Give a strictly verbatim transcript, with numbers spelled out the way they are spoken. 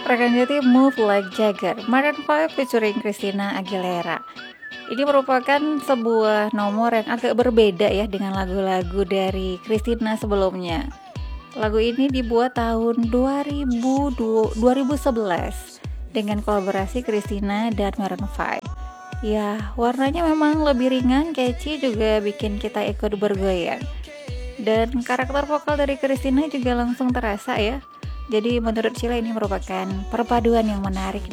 Frekuensi Move Like Jagger, Maroon five featuring Christina Aguilera. Ini merupakan sebuah nomor yang agak berbeda ya dengan lagu-lagu dari Christina sebelumnya. Lagu ini dibuat tahun dua ribu sebelas dengan kolaborasi Christina dan Maroon five. Ya, warnanya memang lebih ringan, catchy, juga bikin kita ikut bergoyang. Dan karakter vokal dari Christina juga langsung terasa ya. Jadi menurut Sheila ini merupakan perpaduan yang menarik